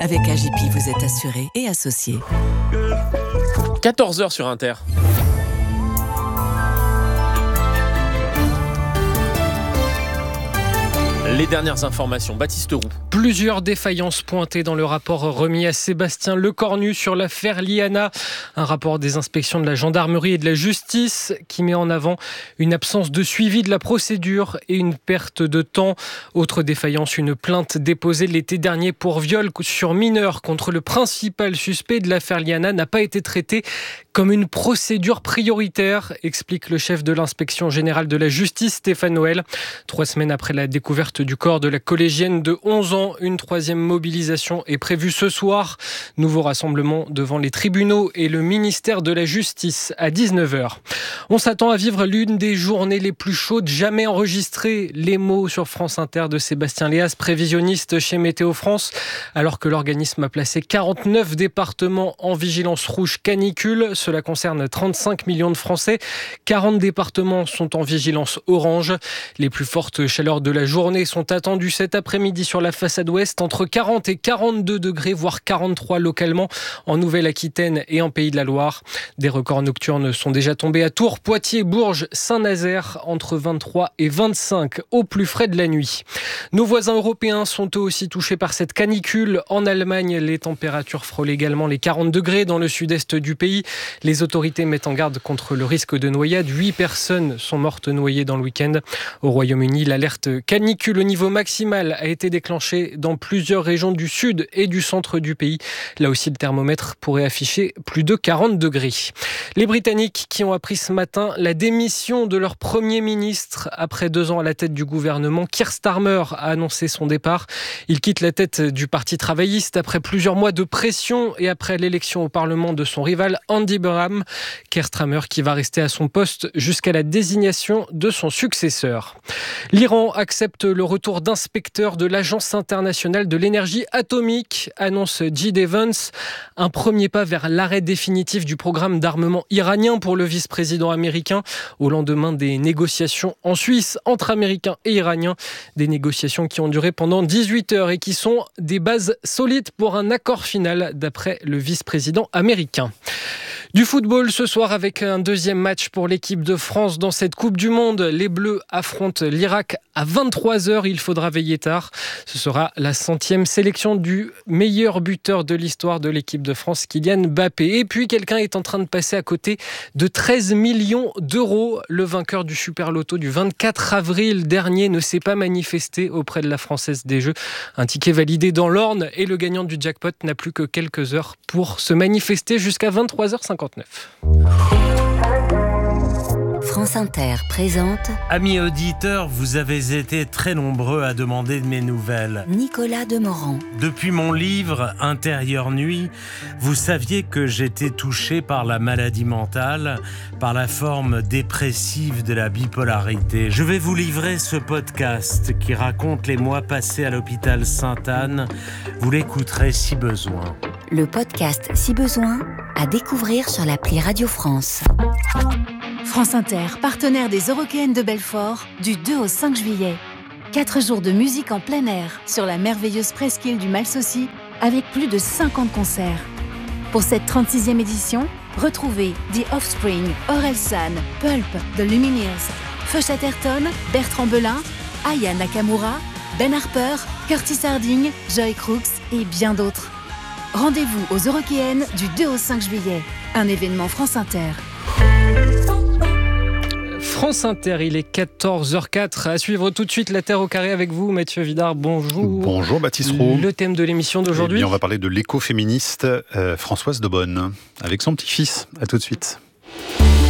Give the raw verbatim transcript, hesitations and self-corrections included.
Avec A J P, vous êtes assuré et associé. quatorze heures sur Inter. Les dernières informations, Baptiste Roux. Plusieurs défaillances pointées dans le rapport remis à Sébastien Lecornu sur l'affaire Liana. Un rapport des inspections de la gendarmerie et de la justice qui met en avant une absence de suivi de la procédure et une perte de temps. Autre défaillance, une plainte déposée l'été dernier pour viol sur mineur contre le principal suspect de l'affaire Liana n'a pas été traitée comme une procédure prioritaire, explique le chef de l'inspection générale de la justice, Stéphane Noël. Trois semaines après la découverte du corps de la collégienne de onze ans, une troisième mobilisation est prévue ce soir. Nouveau rassemblement devant les tribunaux et le ministère de la Justice à dix-neuf heures. On s'attend à vivre l'une des journées les plus chaudes jamais enregistrées. Les mots sur France Inter de Sébastien Léas, prévisionniste chez Météo France, alors que l'organisme a placé quarante-neuf départements en vigilance rouge canicule. Cela concerne trente-cinq millions de Français. quarante départements sont en vigilance orange. Les plus fortes chaleurs de la journée sont attendues cet après-midi sur la façade ouest, entre quarante et quarante-deux degrés, voire quarante-trois localement en Nouvelle-Aquitaine et en Pays de la Loire. Des records nocturnes sont déjà tombés à Tours, Poitiers, Bourges, Saint-Nazaire, entre vingt-trois et vingt-cinq au plus frais de la nuit. Nos voisins européens sont eux aussi touchés par cette canicule. En Allemagne, les températures frôlent également les quarante degrés dans le sud-est du pays. Les autorités mettent en garde contre le risque de noyade. Huit personnes sont mortes noyées dans le week-end. Au Royaume-Uni, l'alerte canicule au niveau maximal a été déclenchée dans plusieurs régions du sud et du centre du pays. Là aussi, le thermomètre pourrait afficher plus de quarante degrés. Les Britanniques qui ont appris ce matin la démission de leur Premier ministre après deux ans à la tête du gouvernement, Keir Starmer a annoncé son départ. Il quitte la tête du Parti travailliste après plusieurs mois de pression et après l'élection au Parlement de son rival Andy Burnham. Keir Starmer qui va rester à son poste jusqu'à la désignation de son successeur. L'Iran accepte le retour d'inspecteurs de l'Agence internationale de l'énergie atomique, annonce J D Vance. Un premier pas vers l'arrêt définitif du programme d'armement iranien pour le vice-président américain au lendemain des négociations en Suisse entre Américains et Iraniens. Des négociations qui ont duré pendant dix-huit heures et qui sont des bases solides pour un accord final d'après le vice-président américain. Du football ce soir avec un deuxième match pour l'équipe de France dans cette Coupe du Monde. Les Bleus affrontent l'Irak à vingt-trois heures. Il faudra veiller tard. Ce sera la centième sélection du meilleur buteur de l'histoire de l'équipe de France, Kylian Mbappé. Et puis quelqu'un est en train de passer à côté de treize millions d'euros. Le vainqueur du Super Loto du vingt-quatre avril dernier ne s'est pas manifesté auprès de la Française des Jeux. Un ticket validé dans l'Orne et le gagnant du jackpot n'a plus que quelques heures pour se manifester jusqu'à vingt-trois heures cinquante-neuf. France Inter présente Amis auditeurs, vous avez été très nombreux à demander de mes nouvelles. Nicolas Demorand. Depuis mon livre Intérieure Nuit, vous saviez que j'étais touché par la maladie mentale, par la forme dépressive de la bipolarité. Je vais vous livrer ce podcast qui raconte les mois passés à l'hôpital Sainte-Anne. Vous l'écouterez si besoin. Le podcast Si besoin, à découvrir sur l'appli Radio France. France Inter, partenaire des Eurockéennes de Belfort, du deux au cinq juillet. Quatre jours de musique en plein air sur la merveilleuse presqu'île du Malsaucy, avec plus de cinquante concerts. Pour cette trente-sixième édition, retrouvez The Offspring, Orelsan, Pulp, The Lumineers, Feu Chatterton, Bertrand Belin, Aya Nakamura, Ben Harper, Curtis Harding, Joy Crooks et bien d'autres. Rendez-vous aux Eurockéennes du deux au cinq juillet. Un événement France Inter. France Inter, il est quatorze heures quatre. À suivre tout de suite La Terre au carré avec vous, Mathieu Vidard. Bonjour. Bonjour Baptiste Roux. Le thème de l'émission d'aujourd'hui. Eh bien, on va parler de l'écoféministe euh, Françoise Daubonne avec son petit-fils. À tout de suite.